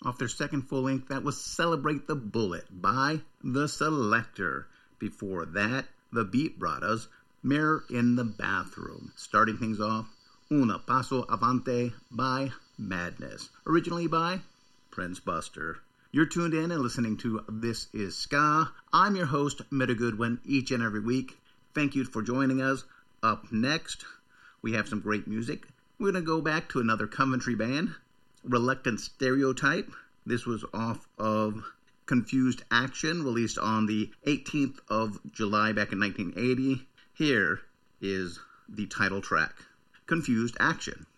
off their second full-length. That was Celebrate the Bullet by The Selecter. Before that, the Beat Bradas, Mirror in the Bathroom. Starting things off, Una Paso Avante by Madness, originally by Prince Buster. You're tuned in and listening to This Is Ska. I'm your host, Meta Goodwin, each and every week. Thank you for joining us. Up next, we have some great music. We're going to go back to another Coventry band, Reluctant Stereotype. This was off of Confused Action, released on the 18th of July back in 1980. Here is the title track, Confused Action.